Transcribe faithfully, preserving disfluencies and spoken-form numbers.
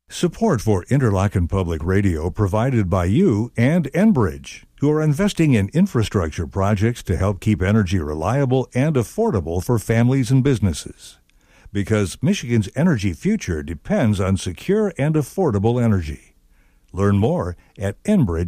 Support for Interlochen Public Radio provided by you and Enbridge, who are investing in infrastructure projects to help keep energy reliable and affordable for families and businesses. Because Michigan's energy future depends on secure and affordable energy. Learn more at enbridge.